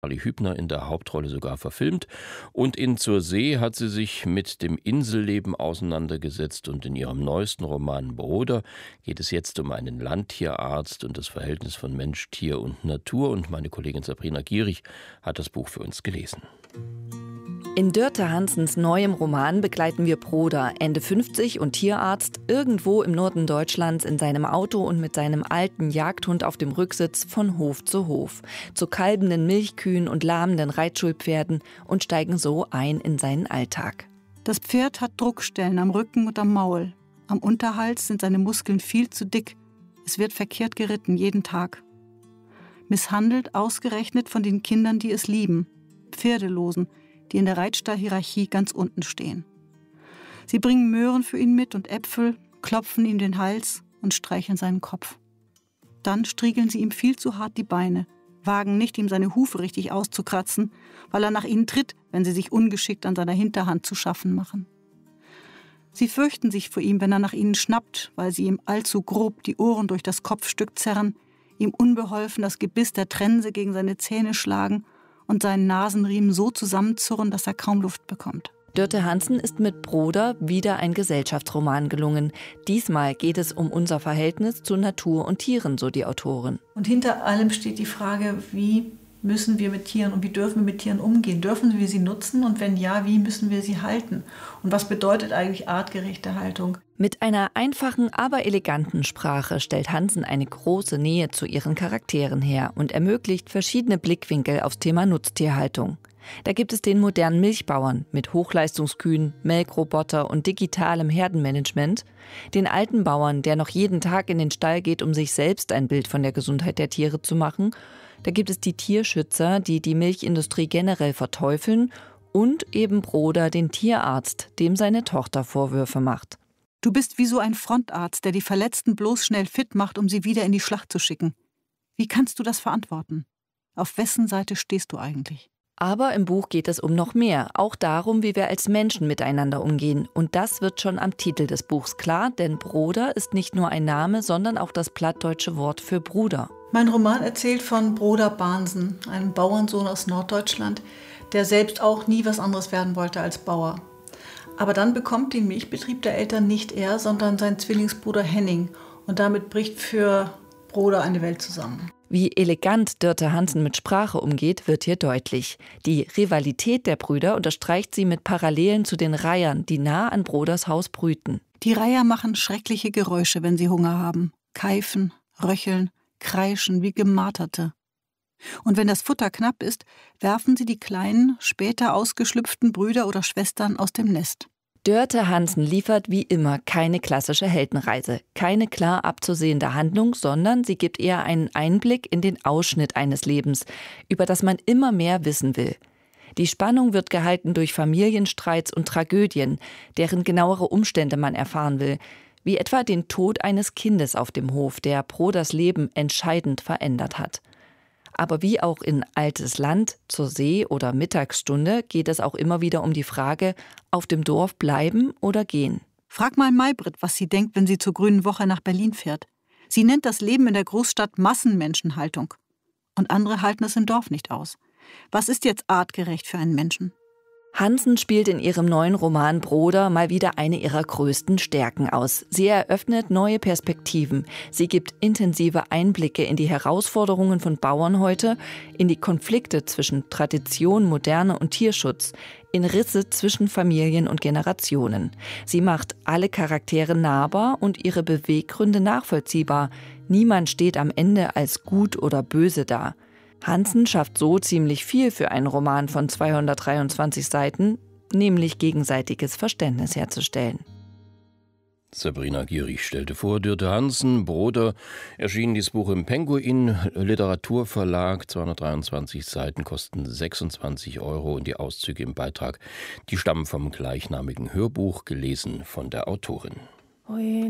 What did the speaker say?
Charlie Hübner in der Hauptrolle sogar verfilmt. Und in Zur See hat sie sich mit dem Inselleben auseinandergesetzt. Und in ihrem neuesten Roman Broder geht es jetzt um einen Landtierarzt und das Verhältnis von Mensch, Tier und Natur. Und meine Kollegin Sabrina Gierig hat das Buch für uns gelesen. In Dörte Hansens neuem Roman begleiten wir Broder, Ende 50 und Tierarzt, irgendwo im Norden Deutschlands in seinem Auto und mit seinem alten Jagdhund auf dem Rücksitz von Hof zu Hof, zu kalbenden Milchkühen und lahmenden Reitschulpferden und steigen so ein in seinen Alltag. Das Pferd hat Druckstellen am Rücken und am Maul. Am Unterhals sind seine Muskeln viel zu dick. Es wird verkehrt geritten, jeden Tag. Misshandelt ausgerechnet von den Kindern, die es lieben, Pferdelosen, die in der Reitstallhierarchie ganz unten stehen. Sie bringen Möhren für ihn mit und Äpfel, klopfen ihm den Hals und streicheln seinen Kopf. Dann striegeln sie ihm viel zu hart die Beine, wagen nicht, ihm seine Hufe richtig auszukratzen, weil er nach ihnen tritt, wenn sie sich ungeschickt an seiner Hinterhand zu schaffen machen. Sie fürchten sich vor ihm, wenn er nach ihnen schnappt, weil sie ihm allzu grob die Ohren durch das Kopfstück zerren, ihm unbeholfen das Gebiss der Trense gegen seine Zähne schlagen und seinen Nasenriemen so zusammenzurren, dass er kaum Luft bekommt. Dörte Hansen ist mit Broder wieder ein Gesellschaftsroman gelungen. Diesmal geht es um unser Verhältnis zu Natur und Tieren, so die Autorin. Und hinter allem steht die Frage, wie müssen wir mit Tieren und wie dürfen wir mit Tieren umgehen? Dürfen wir sie nutzen und wenn ja, wie müssen wir sie halten? Und was bedeutet eigentlich artgerechte Haltung? Mit einer einfachen, aber eleganten Sprache stellt Hansen eine große Nähe zu ihren Charakteren her und ermöglicht verschiedene Blickwinkel aufs Thema Nutztierhaltung. Da gibt es den modernen Milchbauern mit Hochleistungskühen, Melkroboter und digitalem Herdenmanagement, den alten Bauern, der noch jeden Tag in den Stall geht, um sich selbst ein Bild von der Gesundheit der Tiere zu machen. Da gibt es die Tierschützer, die die Milchindustrie generell verteufeln und eben Broder, den Tierarzt, dem seine Tochter Vorwürfe macht. Du bist wie so ein Frontarzt, der die Verletzten bloß schnell fit macht, um sie wieder in die Schlacht zu schicken. Wie kannst du das verantworten? Auf wessen Seite stehst du eigentlich? Aber im Buch geht es um noch mehr, auch darum, wie wir als Menschen miteinander umgehen. Und das wird schon am Titel des Buchs klar, denn Broder ist nicht nur ein Name, sondern auch das plattdeutsche Wort für Bruder. Mein Roman erzählt von Broder Bahnsen, einem Bauernsohn aus Norddeutschland, der selbst auch nie was anderes werden wollte als Bauer. Aber dann bekommt den Milchbetrieb der Eltern nicht er, sondern sein Zwillingsbruder Henning. Und damit bricht für Broder eine Welt zusammen. Wie elegant Dörte Hansen mit Sprache umgeht, wird hier deutlich. Die Rivalität der Brüder unterstreicht sie mit Parallelen zu den Reihern, die nah an Broders Haus brüten. Die Reiher machen schreckliche Geräusche, wenn sie Hunger haben. Keifen, röcheln, kreischen wie Gemarterte. Und wenn das Futter knapp ist, werfen sie die kleinen, später ausgeschlüpften Brüder oder Schwestern aus dem Nest. Dörte Hansen liefert wie immer keine klassische Heldenreise, keine klar abzusehende Handlung, sondern sie gibt eher einen Einblick in den Ausschnitt eines Lebens, über das man immer mehr wissen will. Die Spannung wird gehalten durch Familienstreits und Tragödien, deren genauere Umstände man erfahren will, wie etwa den Tod eines Kindes auf dem Hof, der Broders Leben entscheidend verändert hat. Aber wie auch in Altes Land, Zur See oder Mittagsstunde geht es auch immer wieder um die Frage, auf dem Dorf bleiben oder gehen. Frag mal Maybrit, was sie denkt, wenn sie zur Grünen Woche nach Berlin fährt. Sie nennt das Leben in der Großstadt Massenmenschenhaltung. Und andere halten es im Dorf nicht aus. Was ist jetzt artgerecht für einen Menschen? Hansen spielt in ihrem neuen Roman Broder mal wieder eine ihrer größten Stärken aus. Sie eröffnet neue Perspektiven. Sie gibt intensive Einblicke in die Herausforderungen von Bauern heute, in die Konflikte zwischen Tradition, Moderne und Tierschutz, in Risse zwischen Familien und Generationen. Sie macht alle Charaktere nahbar und ihre Beweggründe nachvollziehbar. Niemand steht am Ende als gut oder böse da. Hansen schafft so ziemlich viel für einen Roman von 223 Seiten, nämlich gegenseitiges Verständnis herzustellen. Sabrina Gierig stellte vor, Dörte Hansen, Broder, erschien dieses Buch im Penguin Literaturverlag, 223 Seiten, kosten 26 € und die Auszüge im Beitrag, die stammen vom gleichnamigen Hörbuch, gelesen von der Autorin.